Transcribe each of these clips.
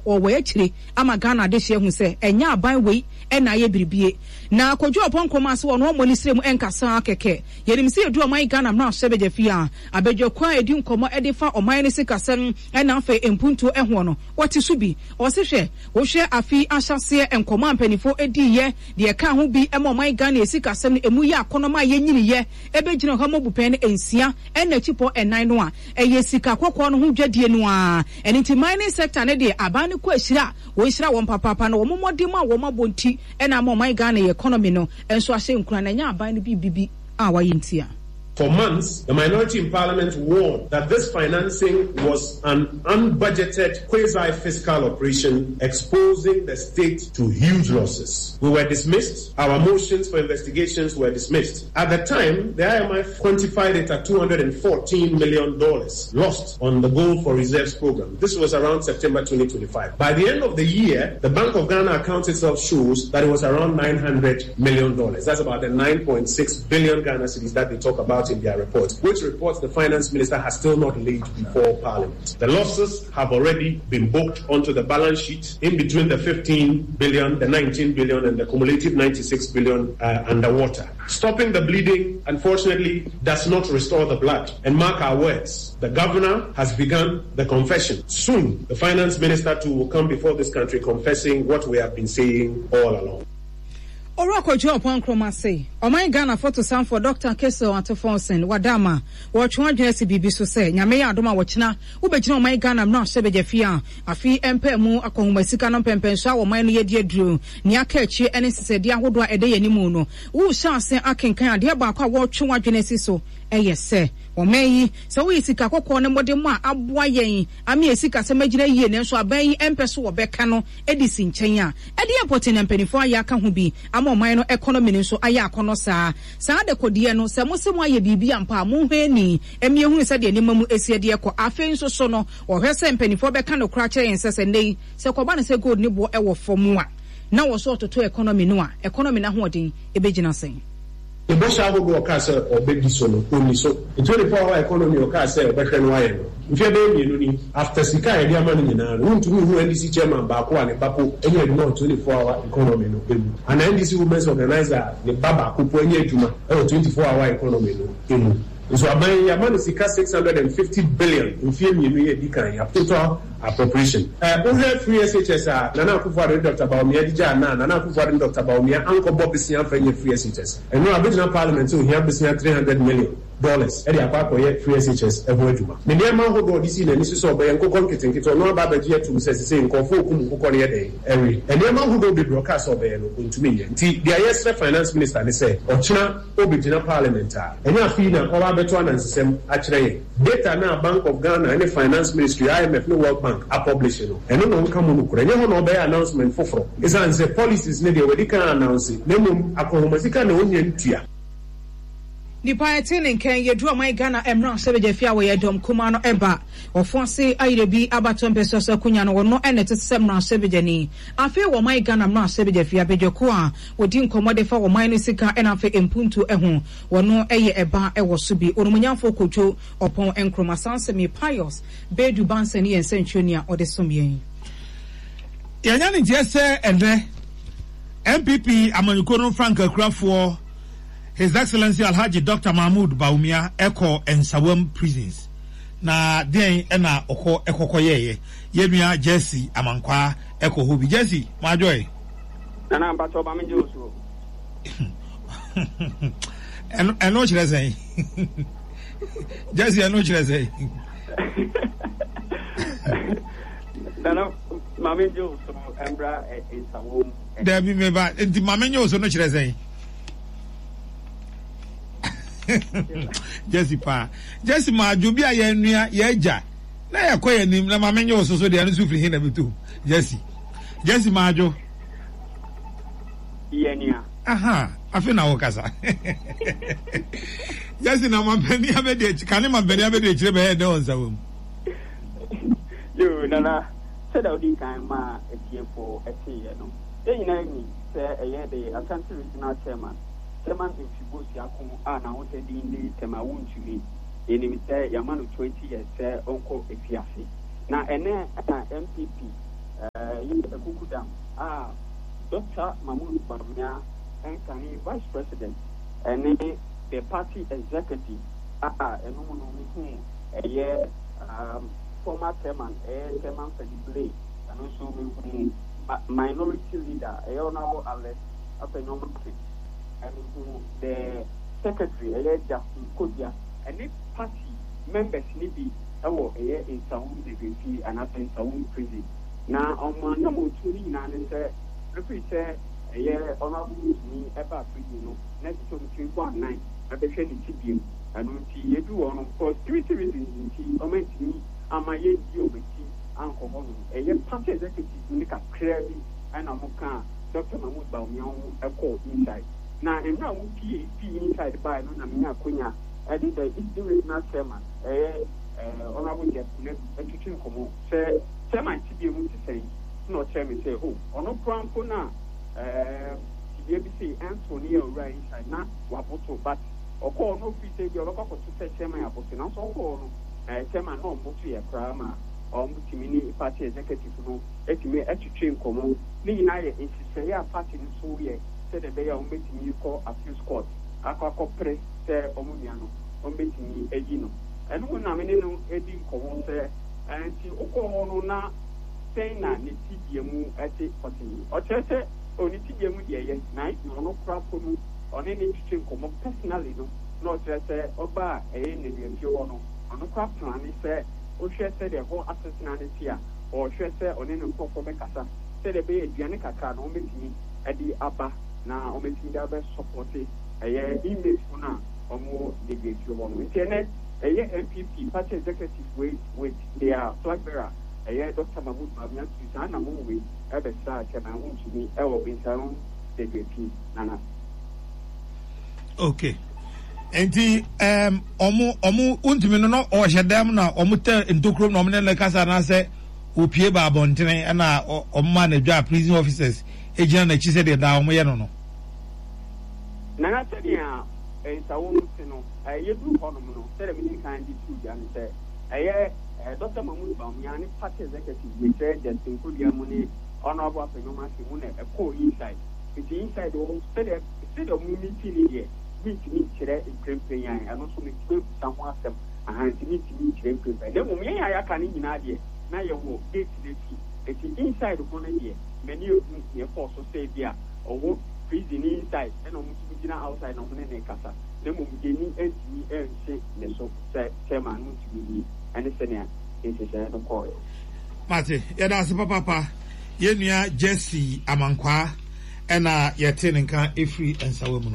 o we achire ama Ghana de hye hu se enya aban wei na ye biribie na Kwadwo Oponkroma se wono mo ni sire mu enkasa keke yenim se edu oman Ghana mra hyebeje fia abedwakwa edi nkomo edifa oman ne sikasem na afa empuntu eho no wati so bi o se hwe wo hwe afi ahyase enkomo ampanifo edi ye de ka ho bi ema oman Ghana esikasem emu ye akonoma ye nyiri ye ebegyina ho mobupen ensia na chipo enan no a eye sika kokko no ho dwadie no a enti mining sector ne de abane ko ahira wo hira won papa no wo momodi ma wo mabonti na ma oman Ghana economy no enso ahye nkura na nya abane bibi a waye ntia. For months, the minority in parliament warned that this financing was an unbudgeted quasi-fiscal operation exposing the state to huge losses. We were dismissed. Our motions for investigations were dismissed. At the time, the IMF quantified it at $214 million lost on the Gold for Reserves program. This was around September 2025. By the end of the year, the Bank of Ghana account itself shows that it was around $900 million. That's about the 9.6 billion Ghana cedis that they talk about in their report, which reports the finance minister has still not laid before parliament. The losses have already been booked onto the balance sheet in between the 15 billion, the 19 billion, and the cumulative 96 billion underwater. Stopping the bleeding, unfortunately, does not restore the blood. And mark our words, the governor has begun the confession. Soon, the finance minister too will come before this country confessing what we have been saying all along. Kwadwo Oponkroma say oman Ghana photo sam for Dr. Keso Atofonsen wadama watchwa adwese bibi so say nyame ya adoma wochina ubegyina oman Ghana mna hyebeje fia afi empa mu akohumasika no pempenso a oman no yedi aduru ni aka achi ene sesede ahodo a ede yanimu no wo shanse akenkan ade ba akwa watchwa adwese so eyese omeyi so we sika kokko ne modem a aboa yen ami esika se magina yie ne so aban yi empeso wo beka no edisi nchen a ede airport ne mpanifo aya ka ho bi ama oman no economy ne so aya akono saa de kodie no se mosemo aye bibi ampa mo hwani emie hu se de nemamu esiade ko afen so so no ohwe se mpanifo beka no kra kire ensese nei se koba ne se gold ne bo ewo fomu a na wo so toto economy no a economy na ho odin ebegina sen the Bosha go Ocasa or Baby Solo, only so. The 24-hour economy of Casa, Beckham Wire. If you're baby, after Sika and Yaman, won't to me who NDC chairman Bakwa and Bapo, and you had more 24-hour economy. And NDC women's organizer, the Baba, who put 24-hour economy. So Aban Yaman Sika 650 billion in film you total appropriation. Over 3 SHS, Nana Kufa Dr. Baumia, Nana Kufa Dr. Baumia, Uncle Bob Sian for 3 SHS. And no original parliament, so he has $300 million. Eddie Apako yet 3 SHS Evoiduma. Miniama who go this in and this is so by Uncle Conkiting, it's no Baba Gia to say, saying, Kofu Korea Day, every. And Yama who go be broadcast over into me. The IS finance minister, they say, or China, Obijina parliament, and your fee now, or Betuan and System, actually, data now, Bank of Ghana, and the finance ministry, IMF, no World Bank, are publishing. And no one come on, and you know, by announcement for. It's an the policies, neither where they can announce it. Nemo, Akomasika, no onion tia. Ni paetin nken yedu oman Ghana emra hyebeje fia we yedom kuma no eba ofonse ayirebi abaton pesoso kunya no no enete semra hyebeje ni afi wo oman Ghana mra hyebeje fia bejeko a wodi nkomode fa oman no sika ena afi empuntu eho wono eye eba ewo so bi onumunyamfo Kwadwo Opon Nkroma sanse mi pious bedu bansani ensentwoni a ode somyen yanya ni jese ende MPP amanyukono Frank Akrafo His Excellency Alhaji Dr. Mahmoud Baumia Eko and Sawam prisons. Na den ena oko ekokoyeye. Yemia Jesse Amankwa Eko Hobi. Jesse, my joy. Nana Bato Bamijoso. And no should I say. Jesse, I know should I say. Nana Mamijoso Embra is Sawam. There be me ba. The Mamenyo no should I say. Jesse pa Jesse ma jobi aye nua ye agya na ye koye nim na ma menye ososo de anu sufri hin na betu Jesse ma jo ye nia aha afi na wo kasa Jesse na ma bani abede kan ma bani abede kire be de on sawom yo nana said odi kan ma etiefo etiye no eyina ni se eye de Asante Regional Chairman Chairman in Fibosi Akumu na hote dindi tema wunchuri enim say yamanu 20 years say onko efiase na ene MPP Kukudam, Dr. Mahmoud Bawumia, and Vice President, and the party executive, and a year former chairman, chairman for the Blade, and also minority leader, Honorable Alex Apenomaki, and the secretary, Justin Kodia, and the party members need be in Saudi Arabia and after Saudi prison. Now, on my number 2, and say, represent a year honorable me about prison, next to the 319, at the training TBM, and we see you do on for 3 reasons in tea, or me, and my year with tea, Uncle Home, a year party executive make a clearly, and a mocha, Dr. Mahmoud Bawumia, a call inside. Now, and now we inside by Nona Kunya, I did the Eastern Regional Chairman, honorable Jeff, and to come, say, Chairman TBM to say, no chairman say, oh, on no crown for now, TBC Anthony right inside now, Wapoto, but or call no free say your local to say chairman about finance or call chairman no multi a crama or multi party executive no, it may actually change common. Nina is say a party in Soria, said that they are making you call a few squad, a cock press, say, Omuniano, or making me a gino. And when I'm in Eddie Common say, and see Okono na saying that the TBM at it for me. Or say, only TBM, yes, night, no crap on any teaching common personally, not just say, Oba, a Indian, on a crap plan, he said, or she said the whole assassination here, or she said on any for Mekasa, said a bay, Janica can only me at the Abba, now only see the best supported a year image for now, or more degrees you want with Janet. A year MPP party executive with their flag bearer, a year Dr. Mahmoud Bawumia, Susanna Movie, ever start Chairman wants to me, Ewo Binsaron, DGP, Nana. Okay. And the Omu Untimino or Shadam now, Omuta in Tukrum nominal Casana say, Upieba Bontene and Oman, a job prison officers, agent, and she said, no. Nana said, and so I do honorable, said a meeting kind of and say, I Dr. Mahmoud Bawumia, party executive, we said that to put your money honorable Penoma Simone, a co inside. It's inside all said of meeting here, meet me today in Crimson, and also make someone them and to meet me Crimson. Then, when I can in idea, now you will get the tea. It's inside of 1 year. Many of you force to stay there or work freezing inside and almost outside of the Casa. The beginning and say the so chairman to be and the senior is a shadow coil. Mate, that's Papa, Yenia Jesse Amankwa, and Yatinka Ifri and Sawomuno.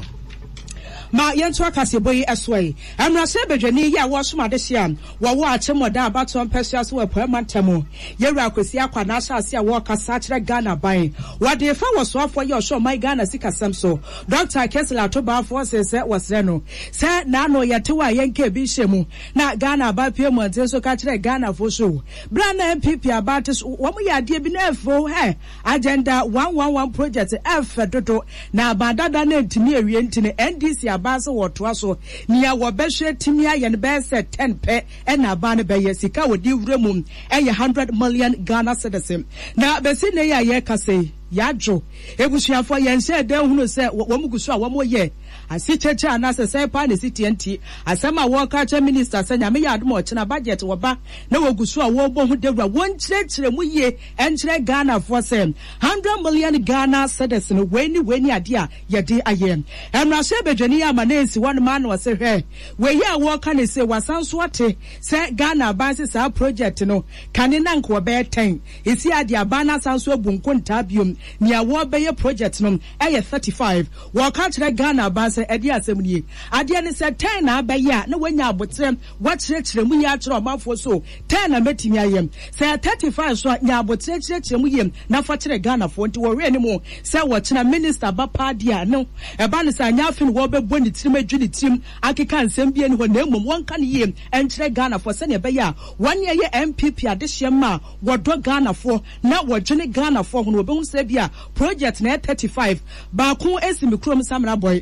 Ma yentwa kaseboyi eswe amrase bedwani ya wosoma de hia wo achemo da abaton persuas we permantamu yeru akwesi akwa na asase a wo kasa kire Ghana ban wode fa wosoafo ye osho my Ghana sikasem so Dr. Kesla Toba forces wasre no se na no yetewa yenke bi hyemu na Ghana ba piemu antenso ka kire Ghana fo so bra na MPP abatis wo mo ya de bi na efo agenda 111 project F dodo na abadada na ntimi ewie ntine NDC abase wotoaso nia wo behwe timia ye ne be se 10 pe e na ba ne be ye sika wodi wuremum e ye 100 million Ghana cedis na be si ne ya ye kase yajo ebusuafo ye nse de hunu se wo mugusu a wo mo ye asi cheche anase se pa ne CTNT asema wo culture minister senya me ya admo china budget wo ba na wo gusu a wo bo hu dewura won chire mu ye enchire Ghana for se 100 million Ghana cedis no weni ade a ye de aye emra se bedwani ya manensi won man no se hwe we ya wo ka ne se wasanso ate se Ghana banse sa project no kane na nko be 10 esi ade abana sanso abunko ntabiom nia wo be ye project no eye 35 wo ka kire Ghana banse ade asemnie ade ne se 10 na be ya na wanya abotrem wa kire mu ya kire omafo so 10 na metimi ayem se 35 so nya abotre kire mu yem na fa kire Ghana fo nti wo we ne mu se wo kina minister ba padia no e ba ne se anya afin wo be boni tirim adwini tirim akeka nsem bia ne ho na emom won ka ne yem enkire Ghana fo se ne be ya wan ye MPP ade hyema wodo Ghana fo na wodwene Ghana fo ho no be hu se bia project na 35 ba ko esimi krom samra boy ba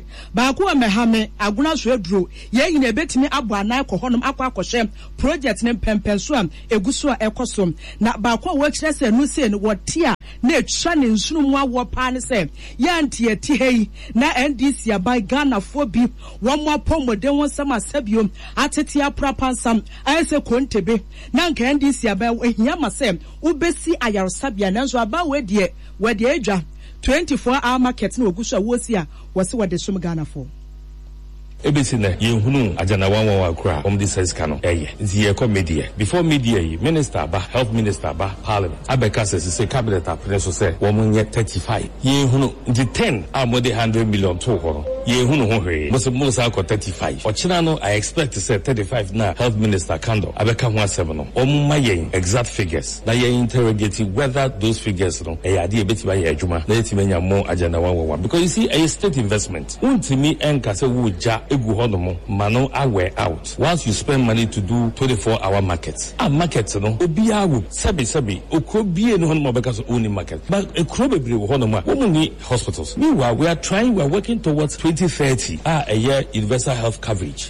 baako amehame aguna so aduro ye nyina betimi abo anan kohonom akwa project ne pempenso am eguso a ekoso na baako wa kire se no se no wote a na etwa ne nsunu mu awo pa ne se ya ntie ti hei na NDC abai Ghana fo bi wo mo apomode won sama sabio atete aprapansam ayese kontebe na nka NDC abai ehia ma se ubesi ayarosabia nanso aba we de adwa 24-hour market na oguso wosi a wose wode som Ghana fo ebesi na yenhunu ajana wanwa akura this says kano nti ye ko media before media minister ba health minister ba parliament abeka say cabinet apre so say wo munye 35 yenhunu nti 10 amode 100 million to ho yenhunu ho hwe mo sa ko 35 ochina no I expect to say 35 na health minister kando abeka ho asem no omma yen exact figures na yen interrogate whether those figures no ade ebeti ba ye adwuma na etimenya mo ajana wanwa because you see a state investment untimi enka se wuja mano aware out. Once you spend money to do 24-hour markets, markets no obiawo sebi okobie no hono because only market. But a crobebri hono we hospitals. Meanwhile, we are working towards 2030 a year universal health coverage.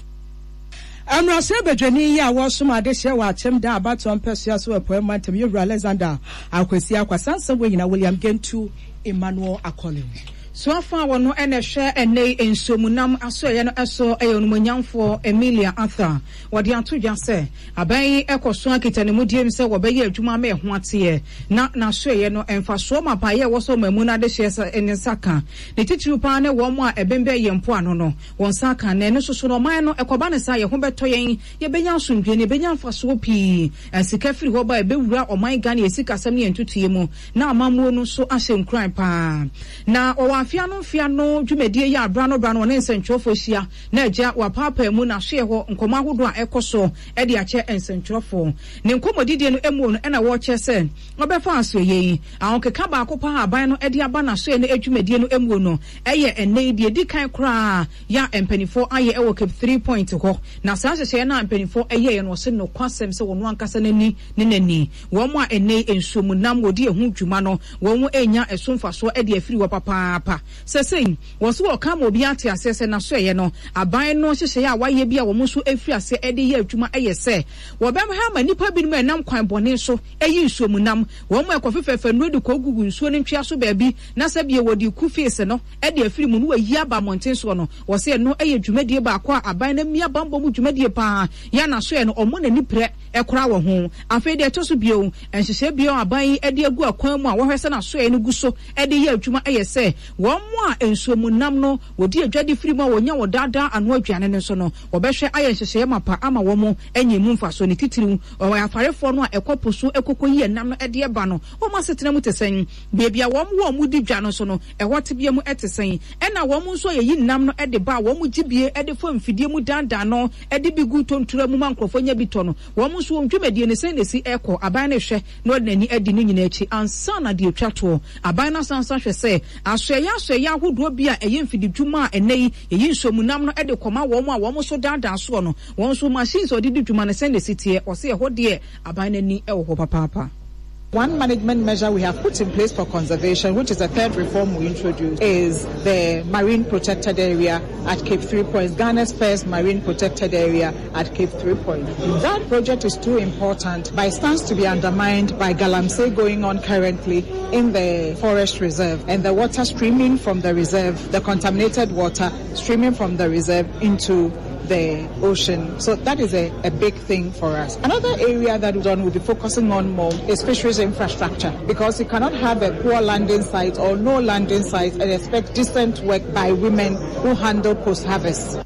Amra sebedwani ya wosoma de hye wa chem da abaton pesia so appointment me Alexander akwesi akwasansa we nyina William Gentu Emmanuel Akole. So afa wono ene hwe ene ensomunam aso ye no eso eyonumanyamfo Emilia Arthur wode atodwa se aban ekoso akitane mudiem se wo beye adwuma ma eho ate na so ye no emfaso mapa ye wo so mamu na de hye ene saka ne titiru pa ne wo mo a ebembe ye mpo ano no won saka na ene soso no man no ekoba ne sa ye ho beto yen ye benya asomdwe ne benya mfaso pi asika firi ho ba ebewura oman Ghana ye sika sam ne entutuye mu na amamuo no so ahye nkran pa na Fiano dwumedie ya brano ne nsentwofo hia na agya wapapa mu na hwe ho nkoma hodo a ekoso e de ache nsentwofo ne nkomodidie no emu no na wo che se obefa aso yeyi ahokeka ba akopa aban no e de aba na so ne adwumedie no emu no eye enne die dikan kra ya empanifo aye e wo cap 3 point ho na saa hye na empanifo eye no se no kwasem se wono ankasa nani ne wo mo a enne ensumunam wodi ehu dwuma no wo mo enya esomfaso e de afiri wo papa sesei woso okama obi ate asese na so ye no aban no hyehye ya waye bia wo muso afiri ase ede ye adwuma eyese wo bem ha ma nipa bi no enam kwan bone so eyi nsuomunam wo mo ekofefefe no de ko gugu nsuo ne ntwa so baabi na sabie wodi ku face no ede afiri mu no wayi aba monten so no wo se no eye dwumadie ba akwa aban na mia bambo mu dwumadie pa ya na so ye no omo na nipre ekora wo ho afi de to so bio enhyehye bio aban ede agu akwan mu a wo hwese na so ye no gu so ede ye adwuma eyese wo mo a ensuomunam no wodi adwade firi mu wonya wodada ano adwane ne so no wobehwe ayehyehyɛ mapa ama wo mo anyemu mfaso ne titiri wo afarefo no a ekoposo ekokoyi enam no ede ba no wo ma setena mu tesen bebia wo mo di dwa no so no ehote bia mu etesen ena wo mo nso yeyi nam no ede ba wo mo gibie ede fo mfidie mu danda no ede bi gu tontura mu mankrofo nya bi to no wo mo nso ntwemedie ne sen nesi eko aban ne hwe no nani adi no nyina achi ansa na de atwato aban na sansa hwe se asoya ahodo bia eye mfidi dwuma enei eyi nsomunam no ede koma wo mo a wo mo so danda so no won so machines odidi dwuma ne sen nesi tie o se ho de aban nani e wo papa. One management measure we have put in place for conservation, which is the third reform we introduced, is the marine protected area at Cape 3 Points, Ghana's first marine protected area at Cape 3 Points. That project is too important, but it stands to be undermined by Galamsey going on currently in the forest reserve and the water streaming from the reserve, the contaminated water streaming from the reserve into the ocean. So that is a big thing for us. Another area that we'll be focusing on more is fisheries infrastructure, because you cannot have a poor landing site or no landing site and expect decent work by women who handle post-harvest.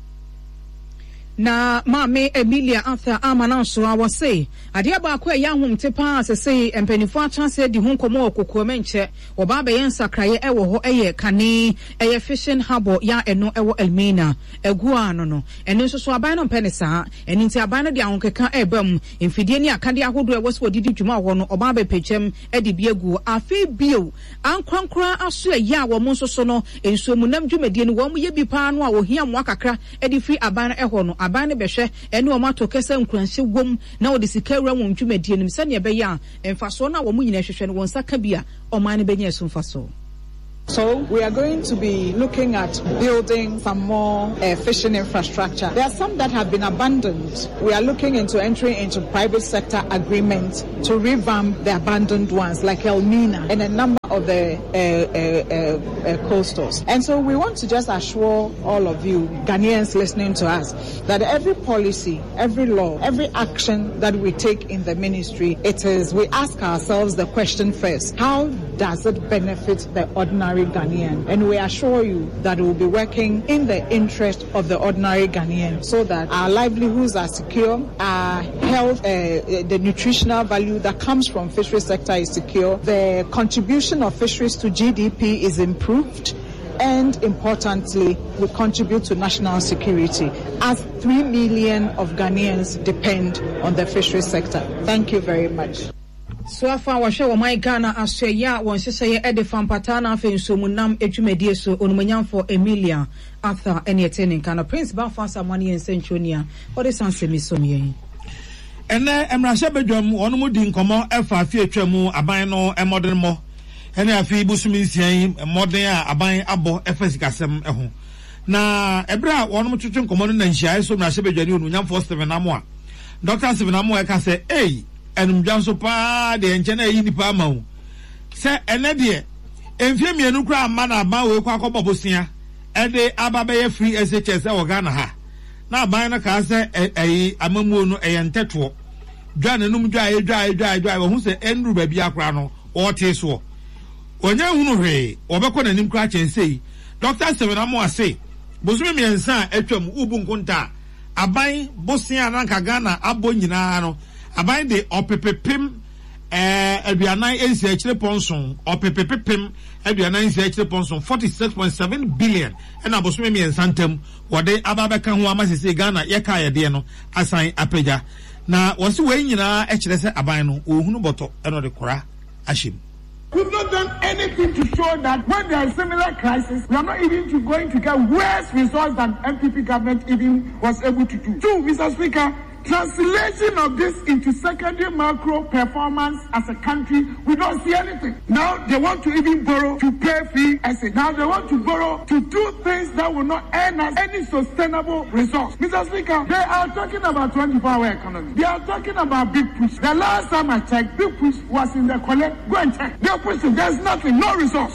Na mame Emilia Arthur amananso awose ade abaako ya homte pa sese empanifo atase di ho nkomo okokoma nche oba be yensakraye ewo ho eye kane eye fishing harbor ya eno ewo Elmina egua no eno nso so aban no penisa eni nti aban no de ahonkeka ebam mfidie ni akade ahodo ewo so odidi dwuma ho no oba be pechem edi biegu afi bio ankrankra aso ya wo mo nso so no ensuomunam dwumadie no wo mo ye bi pa no a ohia mo akakra edi free aban eho no aban ne behwe ene o mato kesa nkranhye wom na odi sikawura mo ntwumadie nim sane be ya emfaso na wo mu nyina hwehwe no won saka bia o man ne benya esumfaso. So we are going to be looking at building some more fishing infrastructure. There are some that have been abandoned. We are looking into entering into private sector agreements to revamp the abandoned ones like Elmina and a number of the coastals. And so we want to just assure all of you, Ghanaians listening to us, that every policy, every law, every action that we take in the ministry, we ask ourselves the question first, how does it benefit the ordinary Ghanaian? And we assure you that we will be working in the interest of the ordinary Ghanaian so that our livelihoods are secure, our health, the nutritional value that comes from fishery sector is secure, the contribution of fisheries to GDP is improved, and importantly, we contribute to national security as 3 million of Ghanaians depend on the fishery sector. Thank you very much. So far, we show my Ghana Australia once you say Edifan Patana Finso Munam Ejumedi so Onumanyam for Emilia Arthur any attending kind of Prince Balfasa money and Centronia. What is answer me so ye? And then Emrasha Bedum, one mudin como F. Fiatremu, Abino, a modern mo. And a fee Busumisian, a modern Abain Abo, F.S. Gassam. Na Ebra, one more to common and Shai, so Rasha Bedum, Yam for 7 Amoa. Dr. 7 Amoa can say, hey. And Janso pa de enchena yi nipa ma wo se ene de enfie mienu kra mana ba we kwa kobobosia e de ababe free SHS e Ghana ha na ban na ka se amamuo no e yenteto dwa nanum dwa wo hu se enru ba bia kra no o te so onye hunu hwe obekọ nanim kra chensei Dr. Sevenamo ase bosumi miensa atwam ubu nkonta aban bosia na ka Ghana abo nyina no aban de opepepem aduanan ensi akire ponson opepepem aduanan ensi akire ponson 46.7 billion and abosome mi ensantem wode ababeka ho amasese Ghana yeka yede no asan apagya na wose we nyina akire se aban no ohunu boto eno de kora ashim. We've not done anything to show that when there is similar crisis, we are not even going to get worse results than MPP government even was able to do. 2, Mr. Speaker, translation of this into secondary macro performance as a country, we don't see anything. Now they want to even borrow to pay fee essay. Now they want to borrow to do things that will not earn us any sustainable results. Mr. Speaker, they are talking about 24-hour economy. They are talking about big push. The last time I checked, big push was in the collect. Go and check. They are pushing. There's nothing, no results.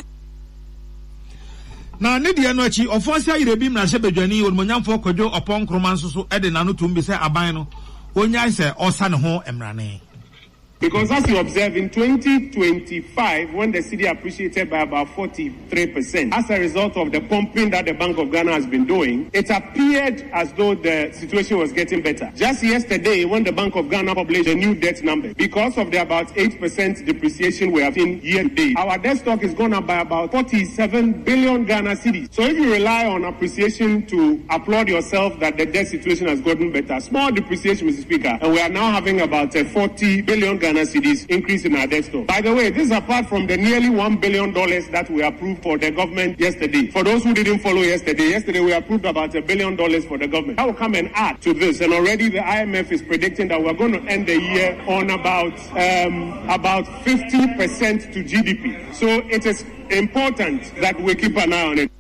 Na ne dia no achi ofonsia irebi na shebedwani onmonyamfo kojo opon kroman so ede na no tumbi se aban no onya se osa ne ho emrane. Because as you observe in 2025, when the cedi appreciated by about 43%, as a result of the pumping that the Bank of Ghana has been doing, it appeared as though the situation was getting better. Just yesterday, when the Bank of Ghana published a new debt number, because of the about 8% depreciation we have seen year to date, our debt stock is gone up by about 47 billion Ghana cedis. So if you rely on appreciation to applaud yourself that the debt situation has gotten better, small depreciation, Mr. Speaker, and we are now having about 40 billion Ghana cedis increase in our debt stock. By the way, this is apart from the nearly $1 billion that we approved for the government yesterday. For those who didn't follow yesterday we approved about $1 billion for the government. That will come and add to this. And already the IMF is predicting that we're going to end the year on about 50% to GDP. So it is important that we keep an eye on it.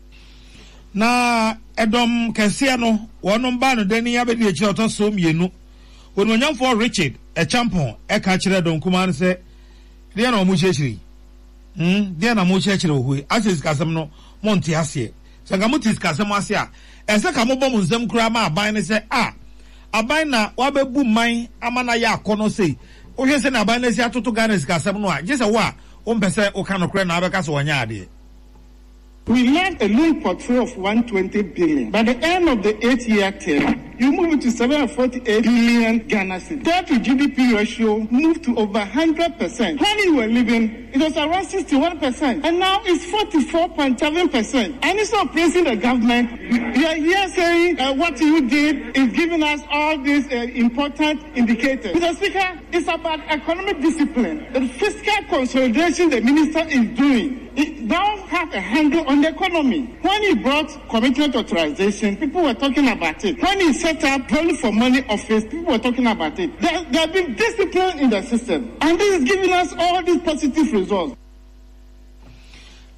Na edom kese no wonom ba no dani abedi echi otoso mienu ononyamfo Richard a champion e ka kire don kuma ne se de na omu chechiri de na mu chechiri ohui asis kasem no monti ase se ga mutis kasem ase a ese ka mo bom nsem kura ma aban ne se aban na wabebu man amana ya akono sei o hwe se na aban ne se atoto Ghana kasem no a je se wo a o mpese o ka no kura na abeka so wanya ade. We left a loan portfolio of 120 billion. By the end of the 8-year term, you move to 748 billion Ghana cedis. Debt to GDP ratio moved to over 100%. When you were living, it was around 61%. And now it's 44.7%. And instead of praising the government, you are here saying what you did is giving us all these important indicators. Mr. Speaker, it's about economic discipline. The fiscal consolidation the minister is doing. It now have a handle on the economy. When he brought commitment authorization, people were talking about it. When he set up value for money office, people were talking about it. There have been discipline in the system. And this is giving us all these positive results.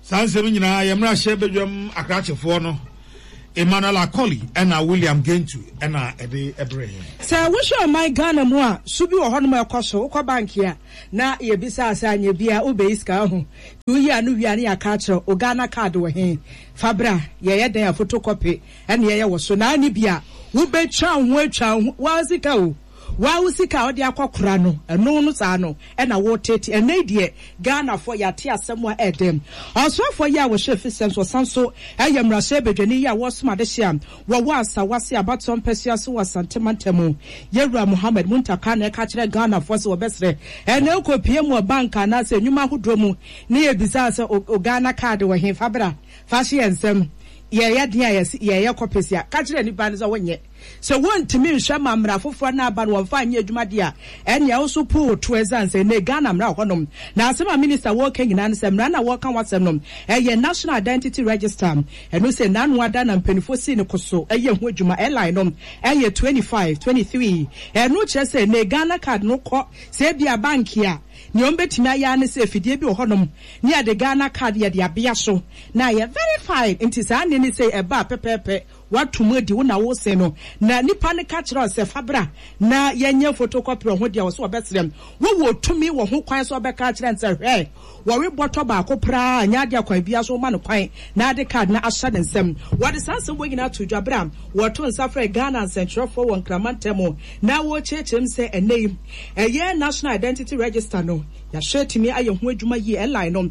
Sansem nyina yemra hye bedwam akrachefo no Emmanuel Akoli ena William Gentu ena ede ebre. Say we show my Ghana mu a subi wo hono ekoso ukọ bank ya na ye bisa asanya bia obe iska ho 2 year no wia na ya ka kire o Ghana card wo he Fabra ye den a photocopy ena ye wo so na ani bia wo be twa ho atwa wa sika o wa usika odi akokora no eno no saa no e na wo tete ene die Ghana for yate asem a edem osofo ya wo chef sense sanso eyemra se bedwani ya wo soma de hia wo wasa wase abaton pesia so wasantemantem Yewura Muhammad Muntaka na ka kire Ghana for se wo besre ene kopie mu bank na se nyuma hodro mu ne ye bisa se o Ghana card wo he Fabra fashi ensem ye dia ye kopesia ka kire ni ban so wonye so won timi nhwa mamra foforo na aba no wonfa anya adwuma dia ene ya so po to exanse ne Ghana mra honom na asema minister wo kan nyina ne semra na wo kan wasem nom national identity register eno se nanu ada na mpanifo si ne koso ho adwuma airline nom 25 23 eno che se ne Ghana card no ko se bia bank ya ni ombetimi aya ne se fidie bi honom ni ade Ghana card ya dia bia so na ye verified intisa ne se eba pepepe watumu di wona wo se no na nipa ne ka kire se Fabra na yenye photocopy ho dia wo so obetrem wo tumi wo ho kwan so obeka kire nse hwe wo we boto ba ko pra anya dia kwan bia so ma no kwan na de card na asha den nsem wo de sanse bo nyina to dwabram wo to nsafre Ghana Central for one Kramantemo na wo chechem se enei national identity register no ya shetimi aye ho adwuma yi airline no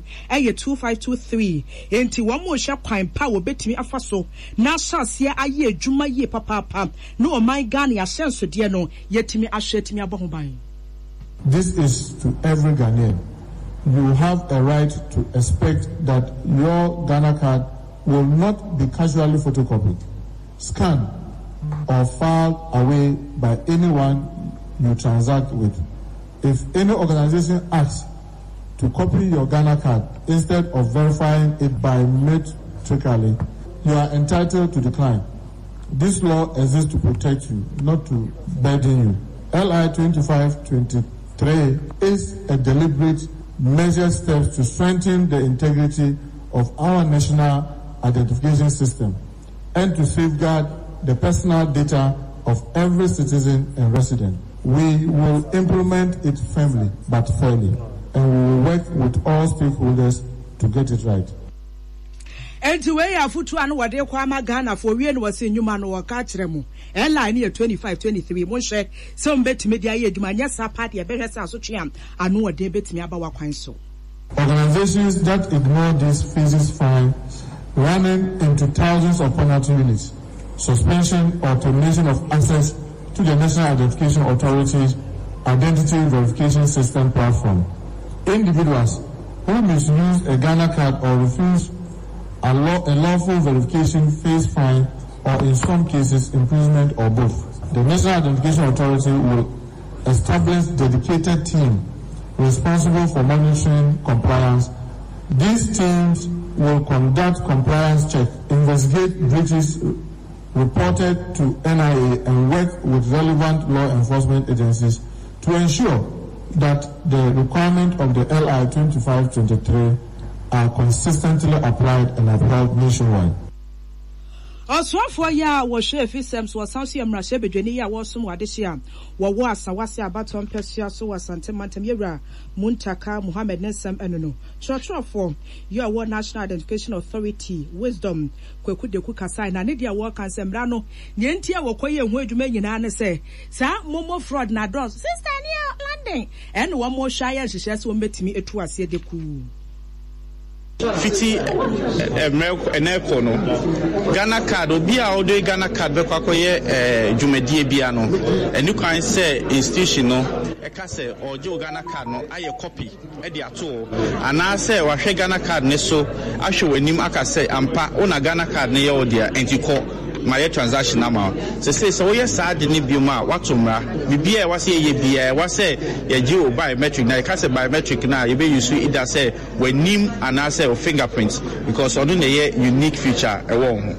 2523 enti wo mo hye kwan pa wo betimi afa so na sase aye adwuma yi papa no my Ghana ya senso de no yetimi ahwetimi abohoban. This is to every Ghanaian. You have a right to expect that your Ghana card will not be casually photocopied, scanned, or filed away by anyone you transact with. If any organization asks to copy your Ghana card instead of verifying it biometrically, you are entitled to decline. This law exists to protect you, not to burden you. LI 2523 is a deliberate measured step to strengthen the integrity of our national identification system and to safeguard the personal data of every citizen and resident. We will implement it firmly but fairly, and we will work with all stakeholders to get it right. Enti we ya futu anu wade kwa ama Ghana for we no wase nyuma no waka kire mu airline ye 2523 mo hwe se mbetimi dia ye adwuma nya sa part ye behwe sa so twea anu wade betimi aba wakwan so. Organizations that ignore these phases find running into thousands of penalty units, suspension or termination of access to the National Identification Authority's Identity Verification System platform. Individuals who misuse a Ghana card or refuse a lawful verification face fine or in some cases imprisonment or both. The National Identification Authority will establish dedicated team responsible for monitoring compliance. These teams will conduct compliance check, investigate breaches reported to NIA and work with relevant law enforcement agencies to ensure that the requirement of the LI 2523 are consistently applied and upheld nationwide. Oswafo ya wo hwe fisems wo sanso yemra hye bedwani ya wo som wade hye wo wo asawase abaton pesia so wasantemantem Yewura Muntaka Muhammad Nensam enono churchofo ya wo National Identification Authority wisdom kwekudeku kasai na ne dia wo kansemra no nyentia wo koye hu adwuma nyina ne se sa momo fraud na dos sister near landing en wo mo hwa ya hyehyɛ se wo metimi etu ase deku fiti eneko no Ghana card obi a odo Ghana card be kwakoye dwumadie bia no eni kwan se institution no e ka se ojo Ghana card no aye copy e de ato ana se wahwe Ghana card ne so ahwe wanim aka se ampa ona Ghana card ne ye odia entiko my transaction number so we sad ni bioma watumra bibia wase ye bia wase ye geo biometric na ka se biometric na ye be use either say wanim ana say fingerprints because odun ye unique feature e wo ho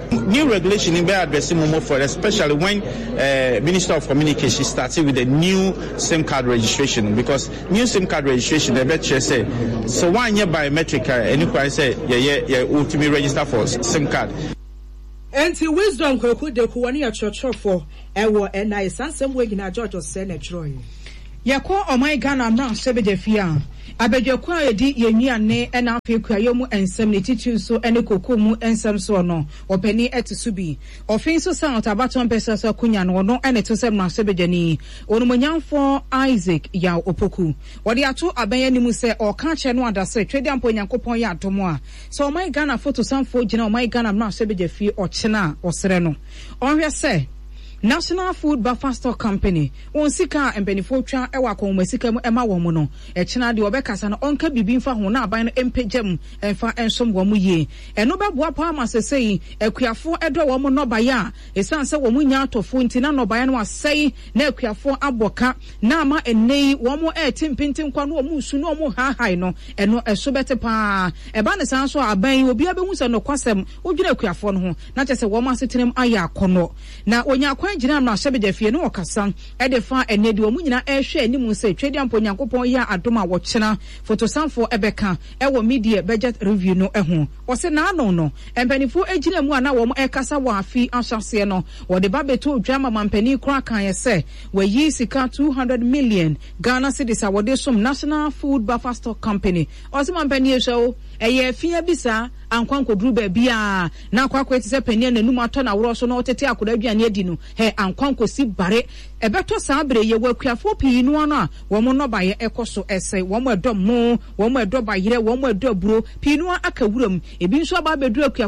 New regulation in addressing more for, especially when Minister of Communication started with the new SIM card registration, because new SIM card registration the better say so 1 year biometric any price say ultimate register for SIM card. Enti wisdom kweku de kuwani ya chochofo ewo ena isansem we gina George Osene Troy. Yako omai Ghana mra sebeje fia. Abedwekwa edi yenwiane ena afekua yomu ensem ne titu so ene kokomu ensem so no opani etisubi ofinso sound abaton pesa kunya no no ene tosem na sebejani onumonyamfo Isaac ya opoku wode ato abanya nimu se oka che no adase twede ampo nyankopon ya adomo a so omai Ghana photo samfo gina omai Ghana mra sebeje fi ochena osere no onhwe se National Food Buffer Stock Company on sika embenifo twa ewa kon sika mu ema wo mu no e chena de obekasa no onka bibi mfa ho na aban no empegem emfa ensom wo mu ye eno beboa pa ma sesei akuafo edo wo mu no ba ya esan se wo mu nya atofo ntina no ba ya no asei na akuafo aboka na ama enei wo mu etimpintin kwa no wo mu su no mu ha no eno eso bete pa e ba ne san so aban obi abehu se no kwasem odwira akuafo no ho na chese wo mu asetenem aya akono na onya Jina na sebeje fie no okasa edefa enedi omu nyina ehwe animu se twedi ampo nyankopon ya adoma wo chena fotosanfo ebeka ewo media budget review no eho wose na ano no empanifo ejina mu ana wo mo ekasa wa afi ahwase no wo de ba beto dwama mampani kra kan ye se we yi sika 200 million Ghana cedis a wo de som National Food Buffer Stock Company ose mampani ehwe eye fia bisa ankwanko duru ba bia na akwakwa etise pania nanum ato na woro so no tete akoda aduane adi no he ankwanko si bare ebeto sabre ye wakuafo pii no ano a wo mo no ba ye ekoso ese wo mo edom mo wo mo edo ba yire wo mo edo buro pii no aka wuram ebi nso aba beduru